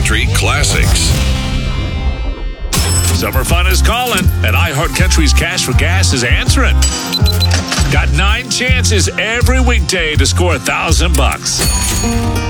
Country classics. Summer fun is calling, and iHeart Country's Cash for Gas is answering. Got 9 chances every weekday to score $1,000.